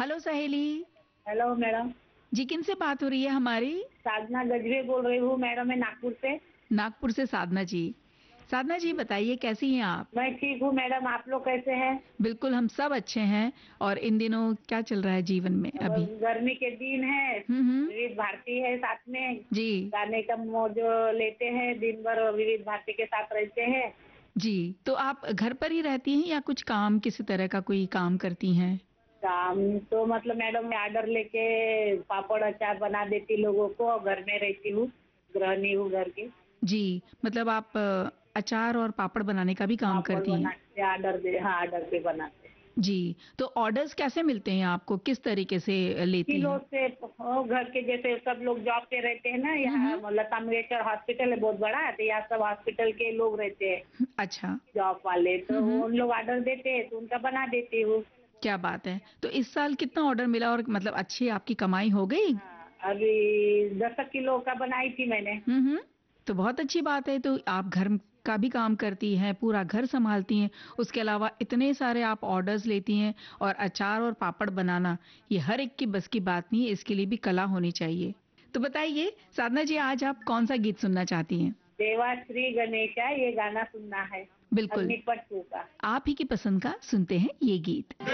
Hello सहेली। Hello madam. जी, किनसे बात हो रही है हमारी? साधना गजबे बोल रही हूँ मैडम, मैं नागपुर से। नागपुर से साधना जी। साधना जी बताइए कैसी हैं आप? मैं ठीक हूँ मैडम, आप लोग कैसे हैं? बिल्कुल हम सब अच्छे हैं। और इन दिनों क्या चल रहा है जीवन में बस अभी? गर्मी के दिन है, हम्म। विविध भारती है साथ में। जी। गाने का मौज लेते हैं, दिन भर विविध भारती के साथ रहते हैं। जी, तो आप घर पर ही रहती हैं या कुछ काम किसी तरह का कोई काम करती हैं? काम तो मतलब मैडम मैं ऑर्डर लेके पापड़ अचार बना देती लोगों को, और घर में रहती हूँ, गृहिणी हूँ घर की। जी, मतलब आप अचार और पापड़ बनाने का भी काम पापड़ करती हैं? बनाते, ऑर्डर दे, हाँ ऑर्डर पे बनाते। जी, तो ऑर्डर्स कैसे मिलते हैं आपको? किस तरीके से लेती किलो हैं? से घर के जैसे सब लोग जॉब पे रहते हैं ना, हम्म। यहाँ लता मंगेशकर हॉस्पिटल है बहुत बड़ा, तो यहाँ सब हॉस्पिटल के लोग रहते हैं, अच्छा। जॉब वाले, तो हम्म। उन लोग ऑर्डर देते हैं तो उनका बना देती हूँ। क्या बात है! तो इस साल कितना ऑर्डर मिला और मतलब अच्छी आपकी कमाई हो गई? हाँ, अभी 10 किलो का बनाई थी मैंने। हम्म। तो बहुत अच्छी बात है। तो आप घर का भी काम करती हैं, पूरा घर संभालती हैं, उसके अलावा इतने सारे आप ऑर्डर्स लेती हैं और अचार और पापड़ बनाना ये हर एक की बस की बात नहीं है, इसके लिए भी कला होनी चाहिए। तो बताइए साधना जी, आज आप कौन सा गीत सुनना चाहती हैं? देवा श्री गणेशा ये गाना सुनना है, बिल्कुल, अग्निपथ 2 का। आप ही की पसंद का सुनते हैं ये गीत।